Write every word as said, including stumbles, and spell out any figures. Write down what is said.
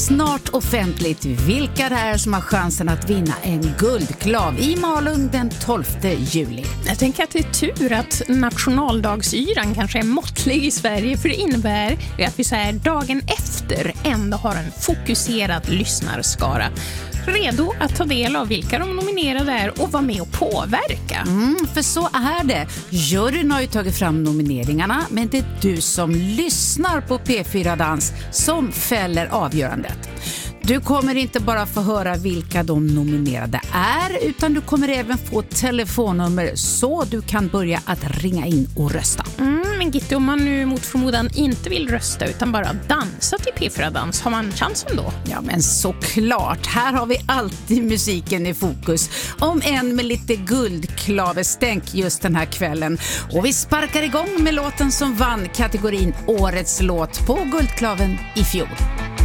snart offentligt vilka det är som har chansen att vinna en guldklav i Malung den tolfte juli. Jag tänker att det är tur att nationaldagsyran kanske är måttlig i Sverige, för det innebär att vi så här dagen efter ändå har en fokuserad lyssnarskara redo att ta del av vilka de nominerade är och vara med och påverka. Mm, för så är det. Juryn har ju tagit fram nomineringarna, men det är du som lyssnar på P fyra Dans som fäller avgörandet. Du kommer inte bara få höra vilka de nominerade är, utan du kommer även få telefonnummer så du kan börja att ringa in och rösta. Mm, men Gitte, om man nu mot förmodan inte vill rösta utan bara dansa till P fyra Dans, har man chansen då? Ja, men såklart. Här har vi alltid musiken i fokus. Om en med lite guldklavestänk just den här kvällen. Och vi sparkar igång med låten som vann kategorin Årets låt på Guldklaven i fjol.